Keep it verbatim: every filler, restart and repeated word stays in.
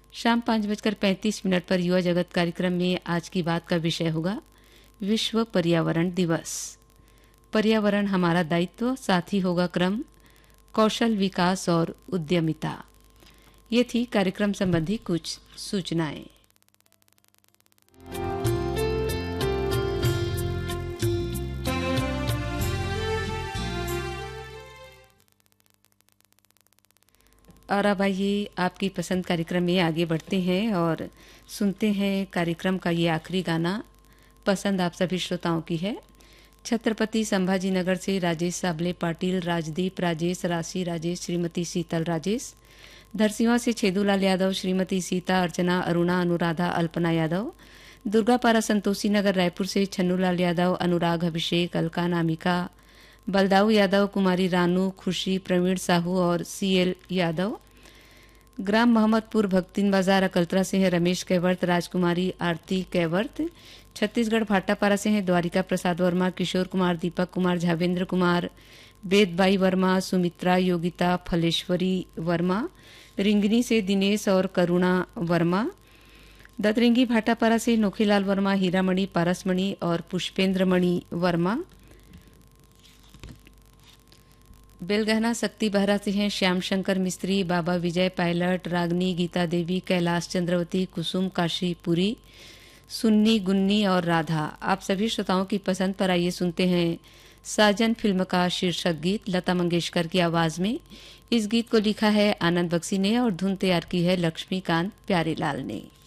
शाम पाँच बजकर पैंतीस मिनट पर युवा जगत कार्यक्रम में आज की बात का विषय होगा विश्व पर्यावरण दिवस। पर्यावरण हमारा दायित्व, साथ ही होगा क्रम कौशल विकास और उद्यमिता। ये थी कार्यक्रम संबंधी कुछ सूचनाएं। और अब आइए आपकी पसंद कार्यक्रम में आगे बढ़ते हैं और सुनते हैं कार्यक्रम का ये आखिरी गाना। पसंद आप सभी श्रोताओं की है। छत्रपति संभाजी नगर से राजेश साबले पाटिल, राजदीप राजेश, राशि राजेश, श्रीमती शीतल राजेश, धरसीवा से छेदूलाल यादव, श्रीमती सीता अर्चना, अरुणा, अनुराधा, अल्पना यादव, दुर्गापारा संतोषी नगर रायपुर से छन्नूलाल यादव, अनुराग, अभिषेक, अलका, नामिका, बलदाऊ यादव, कुमारी रानू, खुशी, प्रवीण साहू और सीएल यादव। ग्राम मोहम्मदपुर भक्तिन बाजार अकलतरा से है रमेश कैवर्त, राजकुमारी आरती कैवर्त। छत्तीसगढ़ भाटापारा से हैं द्वारिका प्रसाद वर्मा, किशोर कुमार, दीपक कुमार, झावेंद्र कुमार, वेदबाई वर्मा, सुमित्रा, योगिता, फलेश्वरी वर्मा। रिंगनी से दिनेश और करुणा वर्मा। दतरिंगी भाटापारा से नोखीलाल वर्मा, हीरामणि, पारसमणि और पुष्पेंद्रमणि वर्मा। बेलगहना शक्ति बहरा से हैं श्याम शंकर मिस्त्री, बाबा विजय पायलट, रागनी, गीता देवी, कैलाश चंद्रवती, कुसुम काशीपुरी, सुन्नी, गुन्नी और राधा। आप सभी श्रोताओं की पसंद पर आइए सुनते हैं साजन फिल्म का शीर्षक गीत लता मंगेशकर की आवाज में। इस गीत को लिखा है आनंद बख्शी ने और धुन तैयार की है लक्ष्मीकांत प्यारेलाल ने।